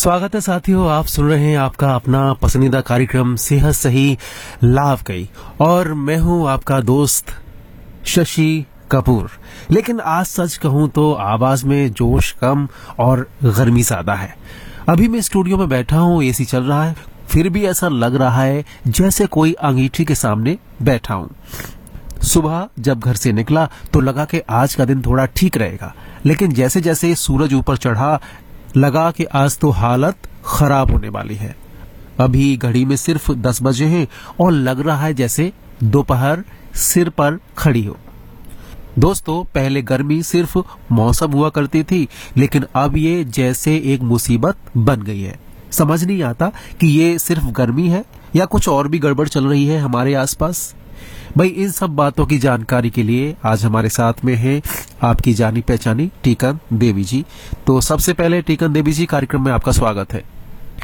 स्वागत है साथियों, आप सुन रहे हैं आपका अपना पसंदीदा कार्यक्रम सेहत सही लाभ कई और मैं हूं आपका दोस्त शशि कपूर। लेकिन आज सच कहूं तो आवाज में जोश कम और गर्मी ज्यादा है। अभी मैं स्टूडियो में बैठा हूं, एसी चल रहा है, फिर भी ऐसा लग रहा है जैसे कोई अंगीठी के सामने बैठा हूं। सुबह जब घर से निकला तो लगा कि आज का दिन थोड़ा ठीक रहेगा, लेकिन जैसे जैसे सूरज ऊपर चढ़ा लगा कि आज तो हालत खराब होने वाली है। अभी घड़ी में सिर्फ 10 बजे हैं और लग रहा है जैसे दोपहर सिर पर खड़ी हो। दोस्तों, पहले गर्मी सिर्फ मौसम हुआ करती थी, लेकिन अब ये जैसे एक मुसीबत बन गई है। समझ नहीं आता कि ये सिर्फ गर्मी है या कुछ और भी गड़बड़ चल रही है हमारे आसपास। भाई, इन सब बातों की जानकारी के लिए आज हमारे साथ में है आपकी जानी पहचानी टीकन देवी जी। तो सबसे पहले टीकन देवी जी, कार्यक्रम में आपका स्वागत है।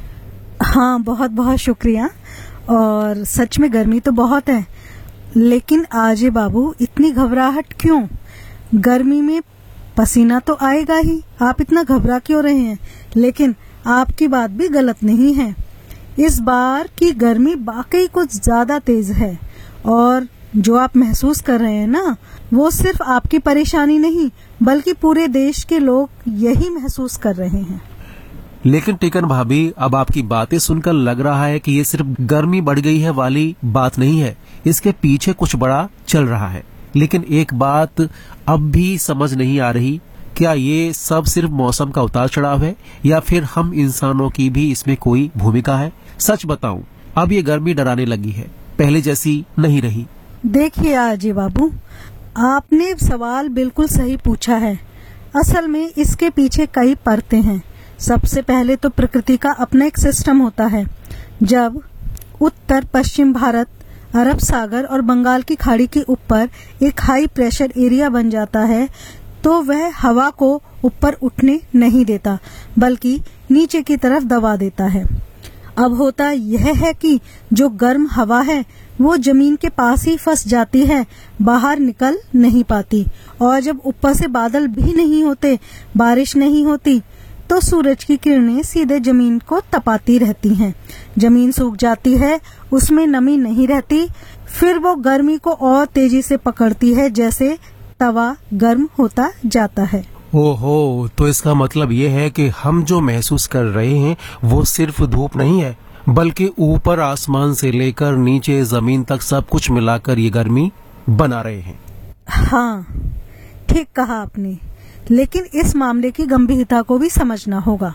हाँ, बहुत बहुत शुक्रिया। और सच में गर्मी तो बहुत है, लेकिन आज ये बाबू इतनी घबराहट क्यों? गर्मी में पसीना तो आएगा ही, आप इतना घबरा क्यों रहे हैं? लेकिन आपकी बात भी गलत नहीं है। इस बार की गर्मी वाकई कुछ ज्यादा तेज है और जो आप महसूस कर रहे हैं ना, वो सिर्फ आपकी परेशानी नहीं बल्कि पूरे देश के लोग यही महसूस कर रहे हैं। लेकिन टीकन भाभी, अब आपकी बातें सुनकर लग रहा है कि ये सिर्फ गर्मी बढ़ गई है वाली बात नहीं है, इसके पीछे कुछ बड़ा चल रहा है। लेकिन एक बात अब भी समझ नहीं आ रही, क्या ये सब सिर्फ मौसम का उतार चढ़ाव है या फिर हम इंसानों की भी इसमें कोई भूमिका है? सच बताऊं, अब ये गर्मी डराने लगी है, पहले जैसी नहीं रही। देखिए आजी बाबू, आपने सवाल बिल्कुल सही पूछा है। असल में इसके पीछे कई परतें हैं। सबसे पहले तो प्रकृति का अपना एक सिस्टम होता है। जब उत्तर पश्चिम भारत, अरब सागर और बंगाल की खाड़ी के ऊपर एक हाई प्रेशर एरिया बन जाता है तो वह हवा को ऊपर उठने नहीं देता बल्कि नीचे की तरफ दबा देता है। अब होता यह है कि जो गर्म हवा है वो जमीन के पास ही फंस जाती है, बाहर निकल नहीं पाती। और जब ऊपर से बादल भी नहीं होते, बारिश नहीं होती, तो सूरज की किरणें सीधे जमीन को तपाती रहती हैं। जमीन सूख जाती है, उसमें नमी नहीं रहती, फिर वो गर्मी को और तेजी से पकड़ती है, जैसे तवा गर्म होता जाता है। ओहो, तो इसका मतलब ये है कि हम जो महसूस कर रहे हैं वो सिर्फ धूप नहीं है, बल्कि ऊपर आसमान से लेकर नीचे जमीन तक सब कुछ मिलाकर ये गर्मी बना रहे हैं। हाँ, ठीक कहा आपने। लेकिन इस मामले की गंभीरता को भी समझना होगा।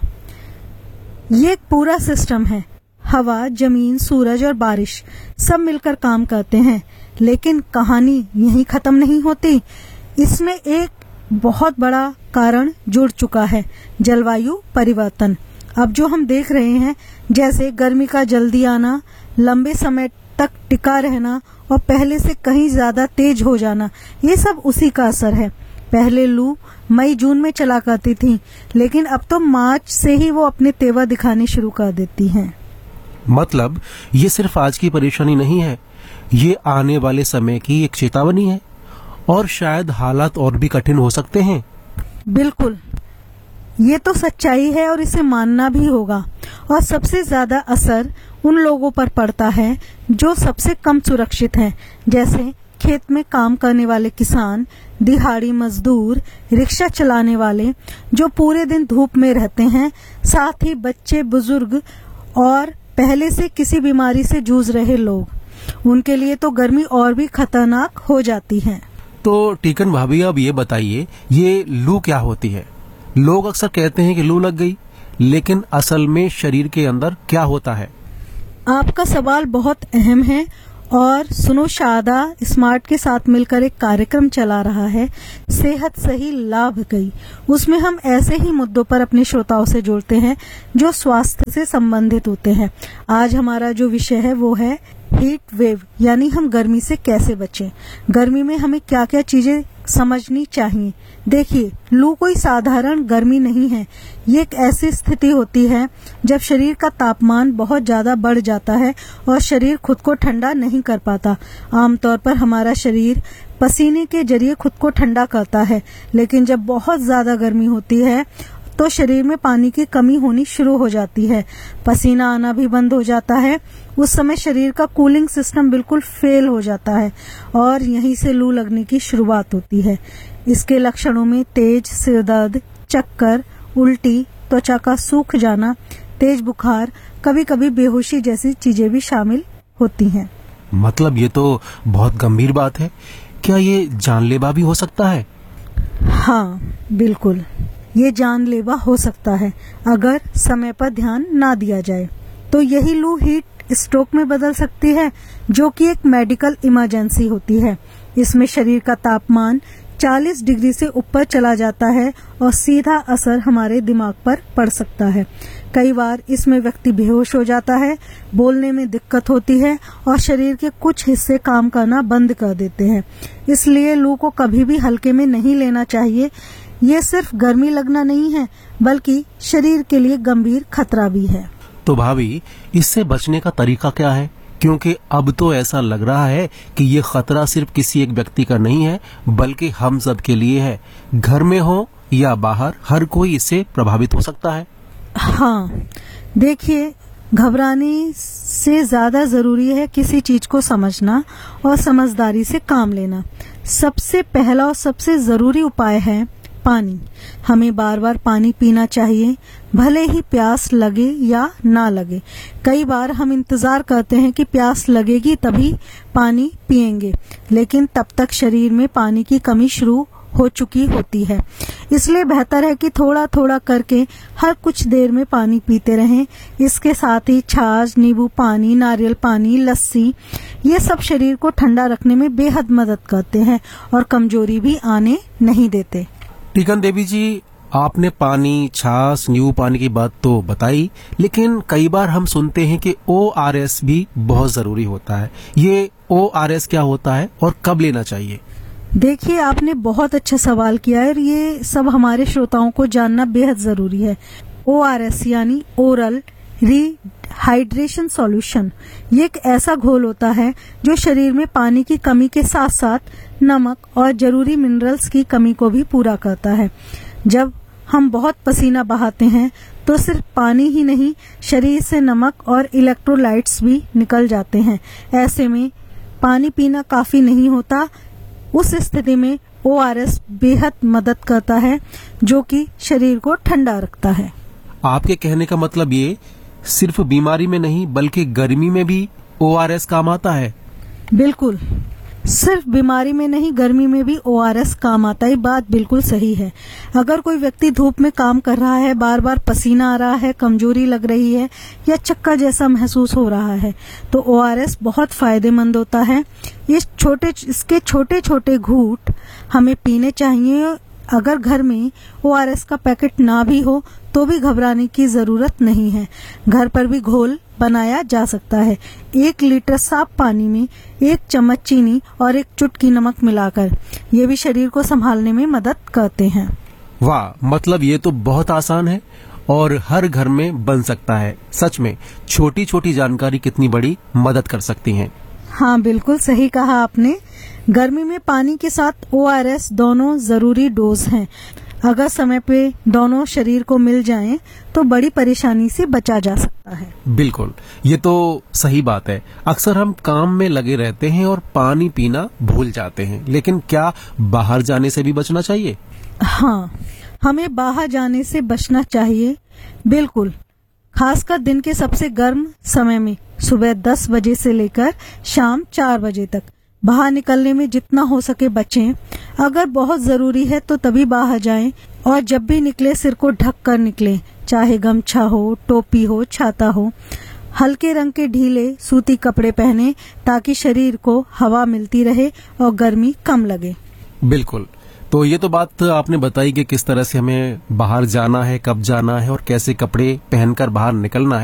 ये एक पूरा सिस्टम है। हवा, जमीन, सूरज और बारिश सब मिलकर काम करते हैं। लेकिन कहानी यहीं खत्म नहीं होती। इसमें एक बहुत बड़ा कारण जुड़ चुका है, जलवायु परिवर्तन। अब जो हम देख रहे हैं, जैसे गर्मी का जल्दी आना, लंबे समय तक टिका रहना और पहले से कहीं ज्यादा तेज हो जाना, ये सब उसी का असर है। पहले लू मई जून में चला करती थी, लेकिन अब तो मार्च से ही वो अपने तेवर दिखाने शुरू कर देती हैं। मतलब ये सिर्फ आज की परेशानी नहीं है, ये आने वाले समय की एक चेतावनी है और शायद हालात और भी कठिन हो सकते हैं। बिल्कुल, ये तो सच्चाई है और इसे मानना भी होगा। और सबसे ज्यादा असर उन लोगों पर पड़ता है जो सबसे कम सुरक्षित हैं, जैसे खेत में काम करने वाले किसान, दिहाड़ी मजदूर, रिक्शा चलाने वाले जो पूरे दिन धूप में रहते हैं, साथ ही बच्चे, बुजुर्ग और पहले से किसी बीमारी से जूझ रहे लोग। उनके लिए तो गर्मी और भी खतरनाक हो जाती है। तो टीकन भाभी, अब ये बताइए, ये लू क्या होती है? लोग अक्सर कहते हैं कि लू लग गई, लेकिन असल में शरीर के अंदर क्या होता है? आपका सवाल बहुत अहम है। और सुनो, शारदा स्मार्ट के साथ मिलकर एक कार्यक्रम चला रहा है, सेहत सही लाभ कई। उसमें हम ऐसे ही मुद्दों पर अपने श्रोताओं से जोड़ते हैं जो स्वास्थ्य से संबंधित होते हैं। आज हमारा जो विषय है वो है हीट वेव, यानी हम गर्मी से कैसे बचें। गर्मी में हमें क्या क्या चीजें समझनी चाहिए। देखिए, लू कोई साधारण गर्मी नहीं है। ये एक ऐसी स्थिति होती है जब शरीर का तापमान बहुत ज्यादा बढ़ जाता है और शरीर खुद को ठंडा नहीं कर पाता। आमतौर पर हमारा शरीर पसीने के जरिए खुद को ठंडा करता है, लेकिन जब बहुत ज्यादा गर्मी होती है तो शरीर में पानी की कमी होनी शुरू हो जाती है, पसीना आना भी बंद हो जाता है। उस समय शरीर का कूलिंग सिस्टम बिल्कुल फेल हो जाता है और यहीं से लू लगने की शुरुआत होती है। इसके लक्षणों में तेज सिरदर्द, चक्कर, उल्टी, त्वचा का सूख जाना, तेज बुखार, कभी कभी बेहोशी जैसी चीजें भी शामिल होती हैं। मतलब ये तो बहुत गंभीर बात है। क्या ये जानलेवा भी हो सकता है? हाँ बिल्कुल, ये जानलेवा हो सकता है अगर समय पर ध्यान ना दिया जाए। तो यही लू हीट स्ट्रोक में बदल सकती है, जो कि एक मेडिकल इमरजेंसी होती है। इसमें शरीर का तापमान 40 डिग्री से ऊपर चला जाता है और सीधा असर हमारे दिमाग पर पड़ सकता है। कई बार इसमें व्यक्ति बेहोश हो जाता है, बोलने में दिक्कत होती है और शरीर के कुछ हिस्से काम करना बंद कर देते हैं। इसलिए लू को कभी भी हल्के में नहीं लेना चाहिए। ये सिर्फ गर्मी लगना नहीं है, बल्कि शरीर के लिए गंभीर खतरा भी है। तो भाभी, इससे बचने का तरीका क्या है? क्योंकि अब तो ऐसा लग रहा है कि ये खतरा सिर्फ किसी एक व्यक्ति का नहीं है, बल्कि हम सब के लिए है। घर में हो या बाहर, हर कोई इससे प्रभावित हो सकता है। हाँ देखिए, घबराने से ज्यादा जरूरी है किसी चीज को समझना और समझदारी से काम लेना। सबसे पहला और सबसे जरूरी उपाय है पानी। हमें बार बार पानी पीना चाहिए, भले ही प्यास लगे या ना लगे। कई बार हम इंतजार करते हैं कि प्यास लगेगी तभी पानी पिएंगे, लेकिन तब तक शरीर में पानी की कमी शुरू हो चुकी होती है। इसलिए बेहतर है कि थोड़ा थोड़ा करके हर कुछ देर में पानी पीते रहें। इसके साथ ही छाछ, नींबू पानी, नारियल पानी, लस्सी, ये सब शरीर को ठंडा रखने में बेहद मदद करते हैं और कमजोरी भी आने नहीं देते। टीकन देवी जी, आपने पानी, छाछ, नींबू पानी की बात तो बताई, लेकिन कई बार हम सुनते हैं कि ORS भी बहुत जरूरी होता है। ये ORS क्या होता है और कब लेना चाहिए? देखिए, आपने बहुत अच्छा सवाल किया है और ये सब हमारे श्रोताओं को जानना बेहद जरूरी है। ORS यानी ओरल रिहाइड्रेशन सॉल्यूशन, ये एक ऐसा घोल होता है जो शरीर में पानी की कमी के साथ साथ नमक और जरूरी मिनरल्स की कमी को भी पूरा करता है। जब हम बहुत पसीना बहाते हैं तो सिर्फ पानी ही नहीं, शरीर से नमक और इलेक्ट्रोलाइट्स भी निकल जाते हैं। ऐसे में पानी पीना काफी नहीं होता। उस स्थिति में ORS बेहद मदद करता है, जो कि शरीर को ठंडा रखता है। आपके कहने का मतलब ये सिर्फ बीमारी में नहीं, बल्कि गर्मी में भी ORS काम आता है? बिल्कुल, सिर्फ बीमारी में नहीं, गर्मी में भी ORS काम आता है। बात बिल्कुल सही है। अगर कोई व्यक्ति धूप में काम कर रहा है, बार बार पसीना आ रहा है, कमजोरी लग रही है या चक्कर जैसा महसूस हो रहा है, तो ORS बहुत फायदेमंद होता है। इसके छोटे छोटे घूंट हमें पीने चाहिए। अगर घर में ORS का पैकेट ना भी हो तो भी घबराने की जरूरत नहीं है। घर पर भी घोल बनाया जा सकता है। 1 लीटर साफ पानी में 1 चम्मच चीनी और 1 चुटकी नमक मिलाकर, ये भी शरीर को संभालने में मदद करते हैं। वाह, मतलब ये तो बहुत आसान है और हर घर में बन सकता है। सच में छोटी छोटी जानकारी कितनी बड़ी मदद कर सकती हैं। हाँ बिल्कुल सही कहा आपने। गर्मी में पानी के साथ ORS दोनों जरूरी डोज हैं। अगर समय पे दोनों शरीर को मिल जाएं तो बड़ी परेशानी से बचा जा सकता है। बिल्कुल, ये तो सही बात है। अक्सर हम काम में लगे रहते हैं और पानी पीना भूल जाते हैं, लेकिन क्या बाहर जाने से भी बचना चाहिए? हाँ, हमें बाहर जाने से बचना चाहिए, बिल्कुल। खासकर दिन के सबसे गर्म समय में सुबह 10 बजे से लेकर शाम 4 बजे तक बाहर निकलने में जितना हो सके बचें। अगर बहुत जरूरी है तो तभी बाहर जाएं और जब भी निकले सिर को ढक कर निकलें, चाहे गमछा हो, टोपी हो, छाता हो। हल्के रंग के ढीले सूती कपड़े पहने ताकि शरीर को हवा मिलती रहे और गर्मी कम लगे। बिल्कुल, तो ये तो बात आपने बताई कि किस तरह से हमें बाहर जाना है, कब जाना है और कैसे कपड़े पहनकर बाहर निकलना है।